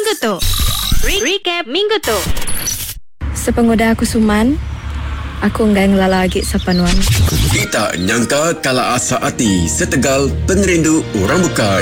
minggu tu. Recap minggu tu. Sepengoda aku Suman, aku nggak ngelala lagi sapanuan. Kita nyangka kala asa hati setegal pengerindu orang bukai.